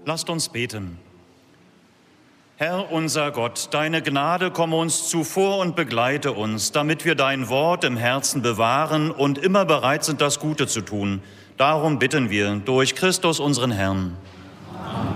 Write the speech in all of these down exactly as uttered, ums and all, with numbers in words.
Lasst uns beten. Herr unser Gott, deine Gnade komme uns zuvor und begleite uns, damit wir dein Wort im Herzen bewahren und immer bereit sind, das Gute zu tun. Darum bitten wir durch Christus unseren Herrn. Amen.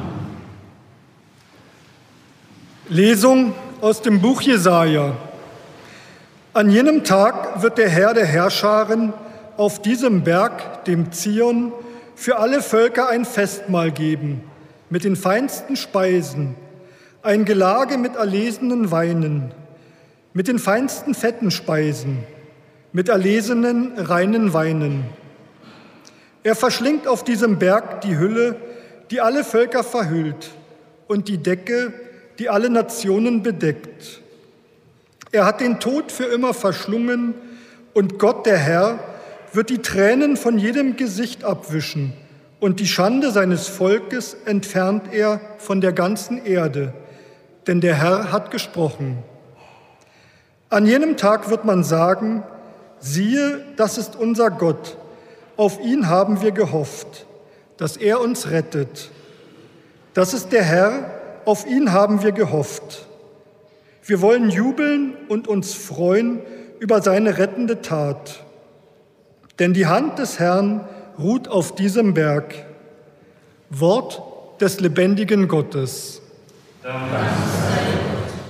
Lesung aus dem Buch Jesaja. An jenem Tag wird der Herr der Herrscharen auf diesem Berg, dem Zion, für alle Völker ein Festmahl geben, mit den feinsten Speisen, ein Gelage mit erlesenen Weinen, mit den feinsten fetten Speisen, mit erlesenen reinen Weinen. Er verschlingt auf diesem Berg die Hülle, die alle Völker verhüllt, und die Decke, die alle Nationen bedeckt. Er hat den Tod für immer verschlungen, und Gott, der Herr, wird die Tränen von jedem Gesicht abwischen, und die Schande seines Volkes entfernt er von der ganzen Erde. Denn der Herr hat gesprochen. An jenem Tag wird man sagen, siehe, das ist unser Gott, auf ihn haben wir gehofft, dass er uns rettet. Das ist der Herr, auf ihn haben wir gehofft. Wir wollen jubeln und uns freuen über seine rettende Tat. Denn die Hand des Herrn ruht auf diesem Berg. Wort des lebendigen Gottes. Danke.